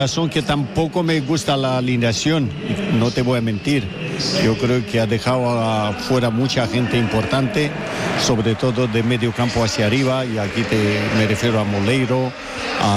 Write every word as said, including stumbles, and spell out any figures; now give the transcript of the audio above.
Razón que tampoco me gusta la alineación, no te voy a mentir. Yo creo que ha dejado afuera mucha gente importante, sobre todo de medio campo hacia arriba, y aquí te, me refiero a Moleiro, a